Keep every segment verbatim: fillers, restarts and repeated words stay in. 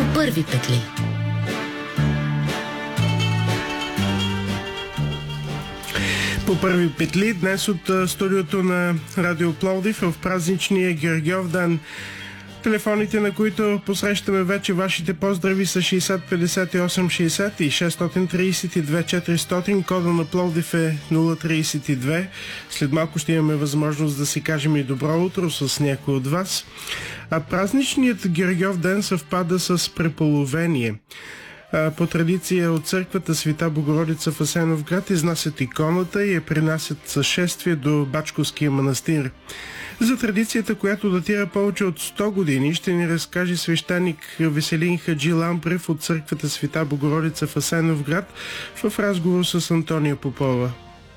първи петли. По първи петли днес от студиото на Радио Пловдив в празничния Гергьов ден. Телефоните, на които посрещаме вече вашите поздрави, са шейсет петдесет и осем шейсет и шестстотин тридесет и две четиристотин. Кода на Пловдив е нула тридесет и две. След малко ще имаме възможност да си кажем и добро утро с някой от вас. А празничният Гергьов ден съвпада с преполовение. По традиция от църквата Света Богородица в Асеновград изнасят иконата и я принасят със шествие до Бачковския манастир. За традицията, която датира повече от сто години, ще ни разкаже свещеник Веселин Хаджи Лампрев от църквата Света Богородица в Асеновград в разговор с Антония Попова.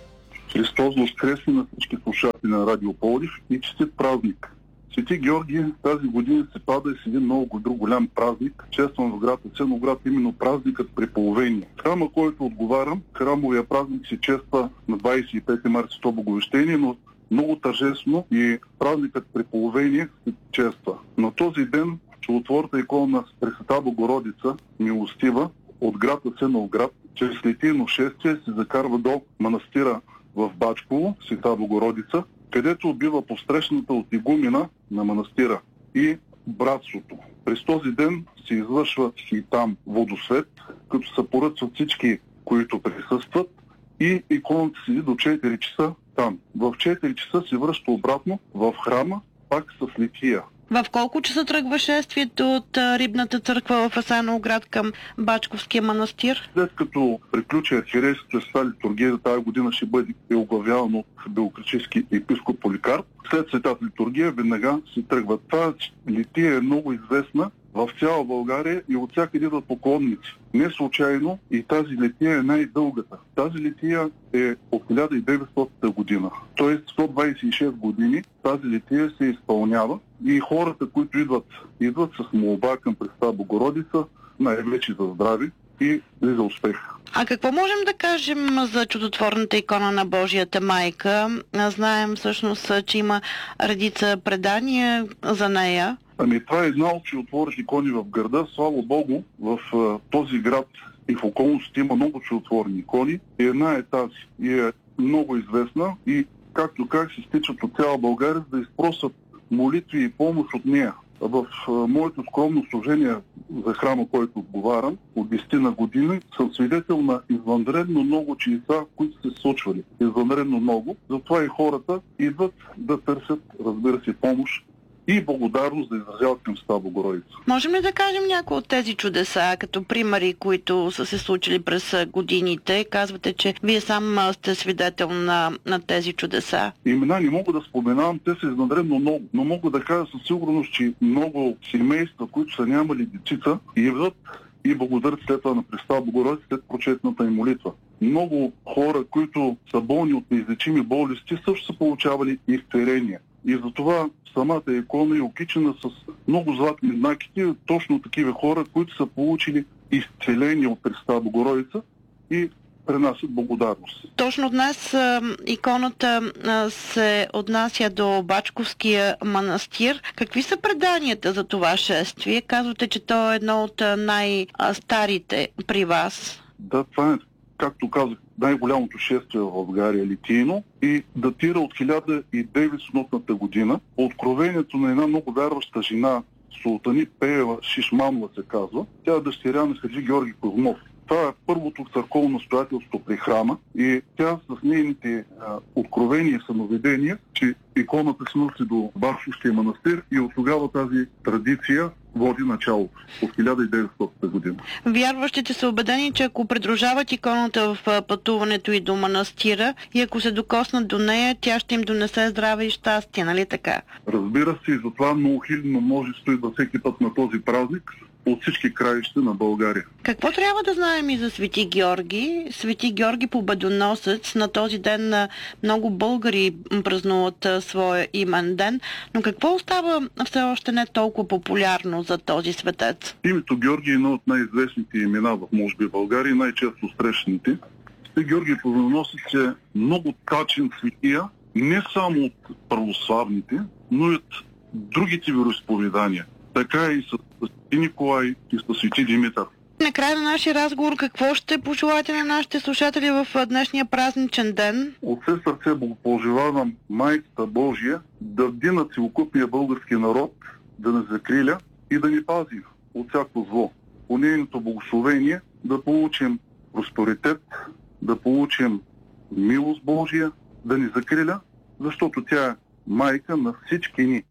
Христос воскресне на всички слушатели на Радио Пловдив и честит празник! Свети Георги тази година се пада и с един много друг голям празник, честван в град Асеновград, именно празникът Преполовение. Храма, който отговарям, храмовия празник се чества на двадесет и пети март сто Боговещение, но много тържествено и празникът Преполовение се чества. На този ден чудотворната икона на Пресвета Богородица, милостива, от град Асеновград, чрез литийно шествие се закарва до манастира в Бачково, Света Богородица, където бива посрещната от игумена на манастира и братството. През този ден се извършва и там водосвет, като се поръчват всички, които присъстват, и иконата седи до четири часа там. В четири часа се връща обратно в храма, пак с лития. В колко часа тръгва шествието от Рибната църква в Асеновград към Бачковския манастир? След като приключи архиерейската света литургия, тази година ще бъде оглавявано от белокръчевски епископ Поликарп. След светата литургия веднага се тръгва. Тази лития е много известна в цяла България и от всякъде идват поклонници. Не случайно и тази лития е най-дългата. Тази лития е от хиляда и деветстотна година. Тоест сто двадесет и шест години тази лития се изпълнява и хората, които идват, идват с молба към Пресвета Богородица, най-вече за здраве и за успех. А какво можем да кажем за чудотворната икона на Божията майка? Знаем всъщност, че има редица предания за нея. Ами това е една от чудотворните икони в града. Слава Богу, в а, този град и в околностите има много чудотворни икони. И една е тази. И е много известна и, както как се стичат от цяла България, за да изпросят молитви и помощ от нея. В а, моето скромно служение за храма, който отговарям, от десет на години, съм свидетел на извънредно много чудеса, които се случвали. Извънредно много. Затова и хората идват да търсят, разбира се, помощ и благодарност да изразяват към Света Богородица. Можем ли да кажем някои от тези чудеса, като примери, които са се случили през годините? Казвате, че вие сам сте свидетел на, на тези чудеса. Имена не мога да споменавам, те са извънредно много, но мога да кажа със сигурност, че много семейства, които са нямали дечица, идват и благодарят след това на Пресвета Богородица след прочетната им молитва. Много хора, които са болни от неизлечими болести, също са получавали изцеления. И затова самата икона е окичена с много златни знаките, точно такива хора, които са получили изцеление от Пресвета Богородица и пренасят благодарност. Точно днес иконата се отнася до Бачковския манастир. Какви са преданията за това шествие? Казвате, че то е едно от най-старите при вас. Да, това е, както казах, най-голямото шествие в България, литийно, и датира от хиляда и деветстотна година. Откровението на една много вярваща жена, Султани Пеева Шишманова се казва. Тя е дъщеря на Хаджи Георги Козунов. Това е първото църковно настоятелство при храма и тя с нейните а, откровения и съновидения, че иконата се носи до Бачковския манастир и от тогава тази традиция води начало от хиляда и деветстотна година. Вярващите са убедени, че ако придружават иконата в пътуването и до манастира и ако се докоснат до нея, тя ще им донесе здраве и щастие, нали така? Разбира се, и затова многохилядно множество идва всеки път на този празник от всички краища на България. Какво трябва да знаем и за Свети Георги? Свети Георги Победоносец, на този ден много българи празнуват своя имен ден, но какво остава все още не толкова популярно за този светец? Името Георги е едно от най-известните имена в, може би, България, най-често срещаните. Свети Георги Победоносец е много качен светия, не само от православните, но и от другите вероизповедания. Така и с Свети Николай и с Свети Димитър. Накрая на нашия разговор, какво ще пожелаете на нашите слушатели в днешния празничен ден? От все сърце благопожелавам Майката Божия да бди на целокупния български народ, да не закриля и да ни пази от всяко зло. По нейното благословение да получим просперитет, да получим милост Божия, да ни закриля, защото тя е майка на всички ни.